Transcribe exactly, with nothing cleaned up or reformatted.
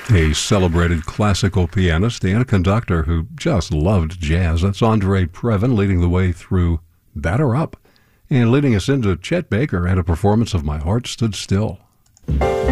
A celebrated classical pianist and conductor who just loved jazz. That's Andre Previn leading the way through Batter Up and leading us into Chet Baker and a performance of My Heart Stood Still.